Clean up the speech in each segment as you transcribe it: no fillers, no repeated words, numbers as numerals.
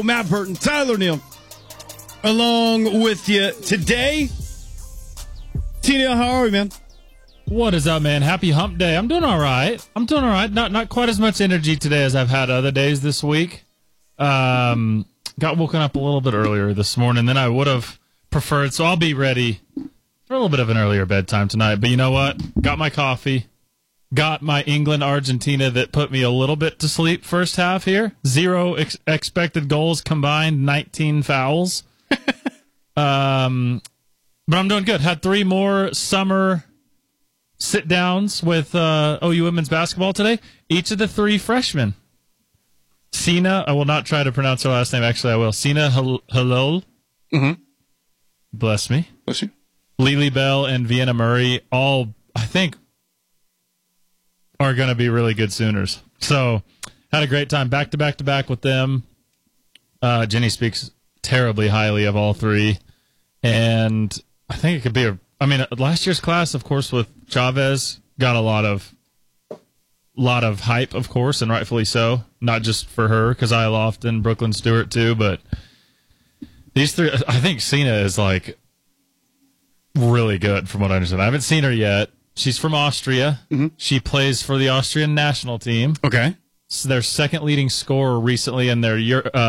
Matt Burton, Tyler Neal, along with you today. Tina, how are we, man? What is up, man? Happy hump day. I'm doing all right. Not quite as much energy today as I've had other days this week. Got woken up a little bit earlier this morning than I would have preferred, so I'll be ready for a little bit of an earlier bedtime tonight. But you know what? Got my coffee. Got my England-Argentina that put me a little bit to sleep first half here. 0 expected goals combined, 19 fouls. But I'm doing good. Had 3 more summer sit-downs with OU women's basketball today. Each of the 3 freshmen. Sina, I will not try to pronounce her last name. Actually, I will. Sina Halol. Mm-hmm. Bless me. Bless you. Lily Bell and Vienna Murray, all, I think, are going to be really good Sooners. So, had a great time back-to-back with them. Jenny speaks terribly highly of all 3. And I think it could be last year's class, of course, with Chavez, got a lot of hype, of course, and rightfully so. Not just for her, because I Lofton, Brooklyn Stewart, too, but these 3, I think Sina is, really good from what I understand. I haven't seen her yet. She's from Austria. Mm-hmm. She plays for the Austrian national team. Okay. It's their second leading scorer recently in their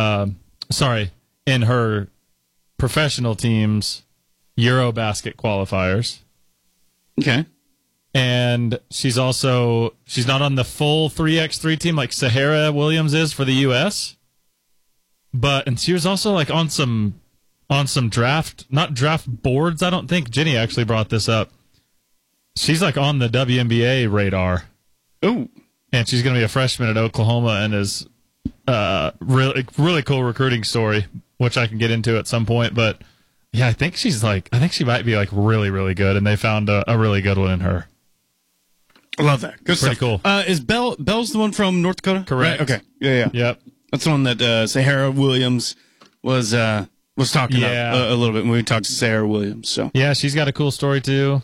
in her professional team's Eurobasket qualifiers. Okay. And she's not on the full 3x3 team like Sahara Williams is for the US. And she was also on some not draft boards, I don't think. Jenny actually brought this up. She's on the WNBA radar. Ooh. And she's going to be a freshman at Oklahoma and is really cool recruiting story, which I can get into at some point. But yeah, I think she might be really, really good. And they found a really good one in her. I love that. Good Pretty stuff. Cool. Is Bell's the one from North Dakota? Correct. Right? Okay. Yeah. Yep. That's the one that Sahara Williams was talking about a little bit when we talked to Sahara Williams. So yeah, she's got a cool story too.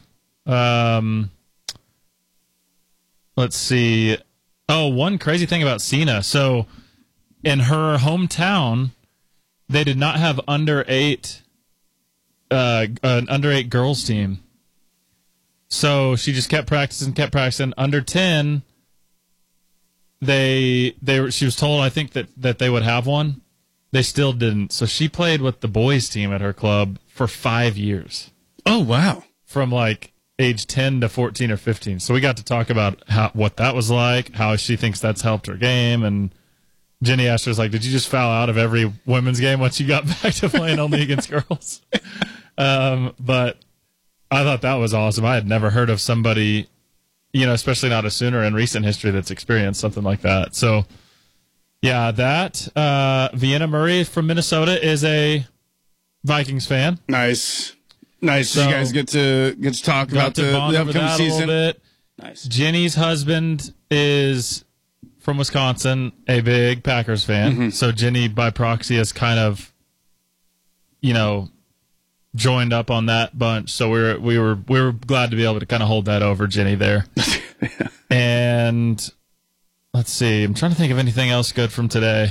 Let's see. Oh, one crazy thing about Sina. So in her hometown, they did not have an under 8 girls team. So she just kept practicing. Under 10, she was told, I think, that they would have one. They still didn't. So she played with the boys team at her club for 5 years. Oh, wow. From age 10 to 14 or 15. So we got to talk about what that was like, how she thinks that's helped her game. And Jenny asked her, did you just foul out of every women's game once you got back to playing only against girls? But I thought that was awesome. I had never heard of somebody, especially not a Sooner in recent history that's experienced something like that. So, yeah, Vienna Murray from Minnesota is a Vikings fan. Nice. So you guys get to talk about the upcoming season. A little bit. Nice. Jenny's husband is from Wisconsin, a big Packers fan. Mm-hmm. So Jenny, by proxy, has kind of, joined up on that bunch. So we were glad to be able to kind of hold that over Jenny there. Yeah. And let's see, I'm trying to think of anything else good from today.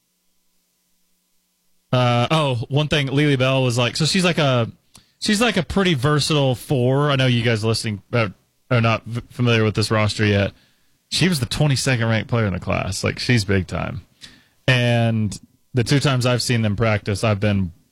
One thing, Lily Bell was so she's a pretty versatile 4. I know you guys listening are not familiar with this roster yet. She was the 22nd ranked player in the class. She's big time. And the 2 times I've seen them practice, I've been